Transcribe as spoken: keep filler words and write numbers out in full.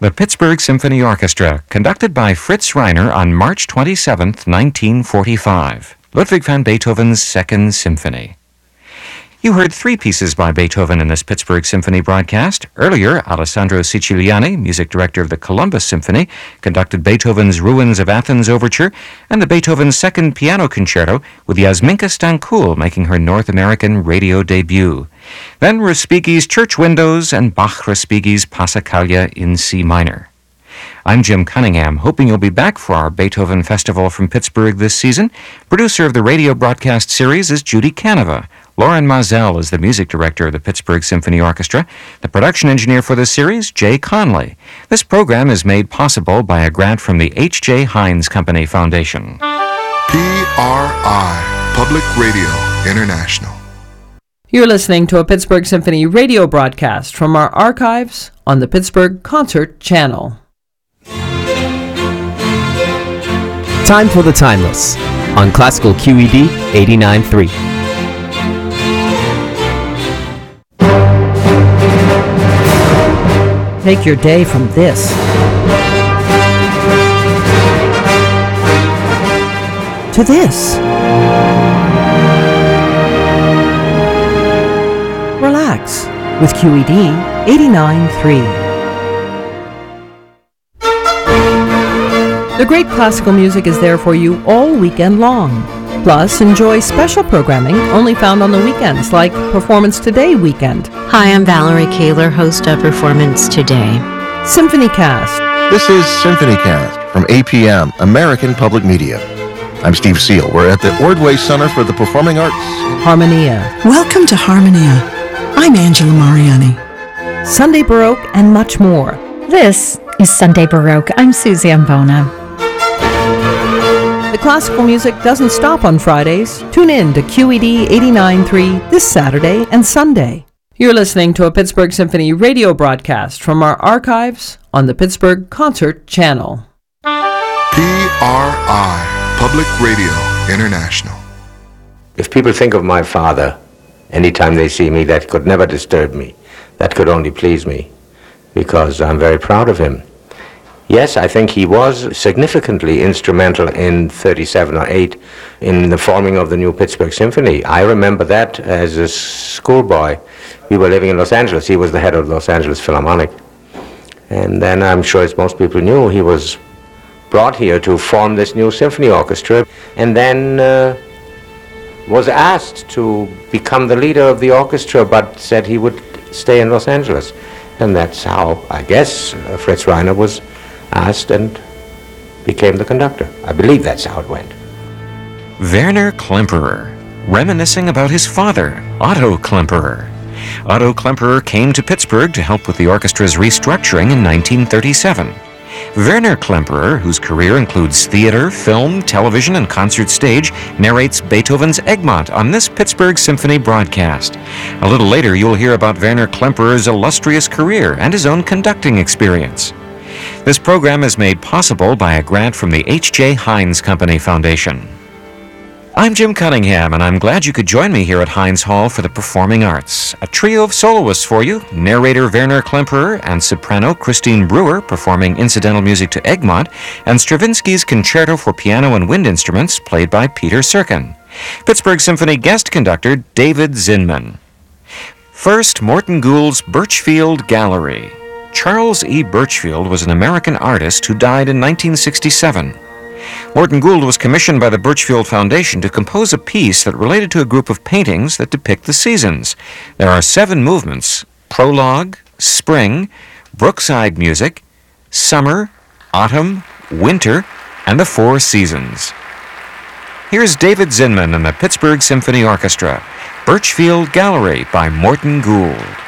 The Pittsburgh Symphony Orchestra, conducted by Fritz Reiner on March twenty-seventh, nineteen forty-five. Ludwig van Beethoven's Second Symphony. You heard three pieces by Beethoven in this Pittsburgh Symphony broadcast. Earlier, Alessandro Siciliani, music director of the Columbus Symphony, conducted Beethoven's Ruins of Athens Overture and the Beethoven's Second Piano Concerto, with Yasminka Stankoul making her North American radio debut. Then Respighi's Church Windows and Bach-Respighi's Passacaglia in C minor. I'm Jim Cunningham, hoping you'll be back for our Beethoven Festival from Pittsburgh this season. Producer of the radio broadcast series is Judy Canova. Lauren Mazel is the music director of the Pittsburgh Symphony Orchestra. The production engineer for the series, Jay Conley. This program is made possible by a grant from the H J. Heinz Company Foundation. P R I, Public Radio International. You're listening to a Pittsburgh Symphony radio broadcast from our archives on the Pittsburgh Concert Channel. Time for the Timeless on Classical Q E D eighty-nine point three. Take your day from this. To this. Relax with Q E D eighty-nine point three. The great classical music is there for you all weekend long. Plus, enjoy special programming only found on the weekends, like Performance Today Weekend. Hi, I'm Valerie Kaler, host of Performance Today. Symphony Cast. This is Symphony Cast from A P M, American Public Media. I'm Steve Seal. We're at the Ordway Center for the Performing Arts. Harmonia. Welcome to Harmonia. I'm Angela Mariani. Sunday Baroque and much more. This is Sunday Baroque. I'm Susie Ambona. The classical music doesn't stop on Fridays. Tune in to Q E D eighty-nine point three this Saturday and Sunday. You're listening to a Pittsburgh Symphony radio broadcast from our archives on the Pittsburgh Concert Channel. P R I, Public Radio International. If people think of my father, anytime they see me, that could never disturb me. That could only please me, because I'm very proud of him. Yes, I think he was significantly instrumental in thirty-seven or eight in the forming of the new Pittsburgh Symphony. I remember that as a schoolboy. We were living in Los Angeles. He was the head of the Los Angeles Philharmonic. And then I'm sure, as most people knew, he was brought here to form this new symphony orchestra, and then uh, was asked to become the leader of the orchestra, but said he would stay in Los Angeles. And that's how, I guess, uh, Fritz Reiner was asked and became the conductor. I believe that's how it went. Werner Klemperer, reminiscing about his father, Otto Klemperer. Otto Klemperer came to Pittsburgh to help with the orchestra's restructuring in nineteen thirty-seven. Werner Klemperer, whose career includes theater, film, television, and concert stage, narrates Beethoven's Egmont on this Pittsburgh Symphony broadcast. A little later, you'll hear about Werner Klemperer's illustrious career and his own conducting experience. This program is made possible by a grant from the H J. Heinz Company Foundation. I'm Jim Cunningham, and I'm glad you could join me here at Heinz Hall for the Performing Arts. A trio of soloists for you, narrator Werner Klemperer and soprano Christine Brewer performing incidental music to Egmont, and Stravinsky's Concerto for Piano and Wind Instruments played by Peter Serkin. Pittsburgh Symphony guest conductor David Zinman. First, Morton Gould's Birchfield Gallery. Charles E. Birchfield was an American artist who died in nineteen sixty-seven. Morton Gould was commissioned by the Birchfield Foundation to compose a piece that related to a group of paintings that depict the seasons. There are seven movements: prologue, spring, brookside music, summer, autumn, winter, and the four seasons. Here's David Zinman and the Pittsburgh Symphony Orchestra, Birchfield Gallery by Morton Gould.